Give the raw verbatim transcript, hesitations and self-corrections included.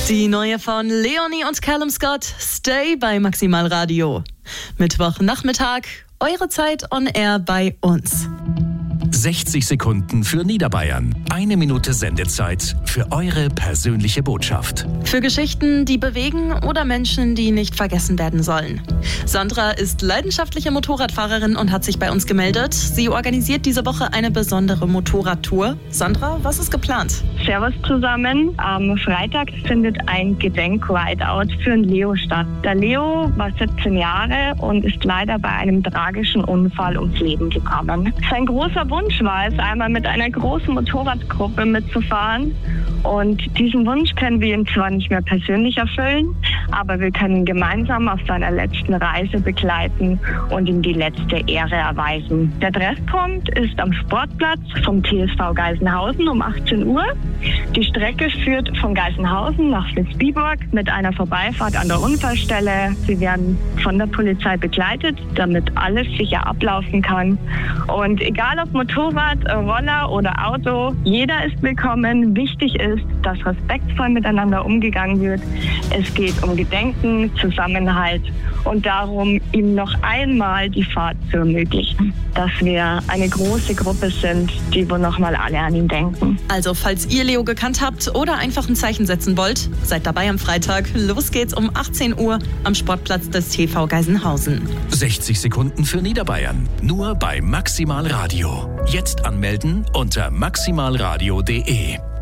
Die neue von Leonie und Callum Scott, Stay bei Maximal Radio. Mittwochnachmittag, eure Zeit on air bei uns. sechzig Sekunden für Niederbayern. Eine Minute Sendezeit für eure persönliche Botschaft. Für Geschichten, die bewegen oder Menschen, die nicht vergessen werden sollen. Sandra ist leidenschaftliche Motorradfahrerin und hat sich bei uns gemeldet. Sie organisiert diese Woche eine besondere Motorradtour. Sandra, was ist geplant? Servus zusammen. Am Freitag findet ein Gedenk-Rideout für den Leo statt. Der Leo war siebzehn Jahre und ist leider bei einem tragischen Unfall ums Leben gekommen. Sein großer Wunsch war es, einmal mit einer großen Motorradgruppe mitzufahren. Und diesen Wunsch können wir ihm zwar nicht mehr persönlich erfüllen, aber wir können ihn gemeinsam auf seiner letzten Reise begleiten und ihm die letzte Ehre erweisen. Der Treffpunkt ist am Sportplatz vom T S V Geisenhausen um achtzehn Uhr. Die Strecke führt von Geisenhausen nach Vilsbiburg mit einer Vorbeifahrt an der Unfallstelle. Sie werden von der Polizei begleitet, damit alles sicher ablaufen kann. Und egal ob Motorrad, Roller oder Auto, jeder ist willkommen. Wichtig ist, dass respektvoll miteinander umgegangen wird. Es geht um Gedenken, Zusammenhalt und darum, ihm noch einmal die Fahrt zu ermöglichen. Dass wir eine große Gruppe sind, die wo noch mal alle an ihn denken. Also, falls ihr Leo gekannt habt oder einfach ein Zeichen setzen wollt, seid dabei am Freitag. Los geht's um achtzehn Uhr am Sportplatz des T V Geisenhausen. sechzig Sekunden für Niederbayern. Nur bei Maximal Radio. Jetzt anmelden unter maximalradio punkt de.